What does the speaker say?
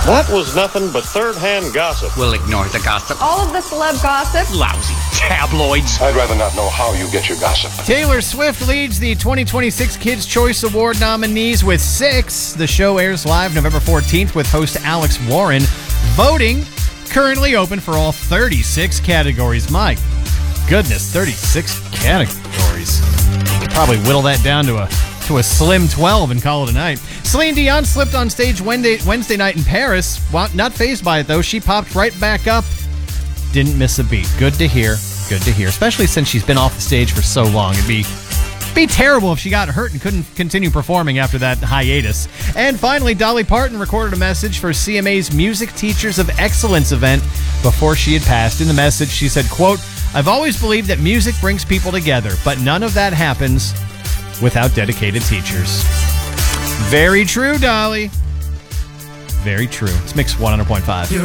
That was nothing but third-hand gossip. We'll ignore the gossip. All of the celeb gossip. Lousy tabloids. I'd rather not know how you get your gossip. Taylor Swift leads the 2026 Kids' Choice Award nominees with 6. The show airs live November 14th with host Alex Warren. Voting currently open for all 36 categories. My goodness, 36 categories. Could probably whittle that down to a slim 12 and call it a night. Celine Dion slipped on stage Wednesday night in Paris. Not fazed by it, though. She popped right back up. Didn't miss a beat. Good to hear. Good to hear. Especially since she's been off the stage for so long. It'd be terrible if she got hurt and couldn't continue performing after that hiatus. And finally, Dolly Parton recorded a message for CMA's Music Teachers of Excellence event before she had passed. In the message, she said, quote, "I've always believed that music brings people together, but none of that happens without dedicated teachers." Very true, Dolly. Very true. It's Mix 100.5.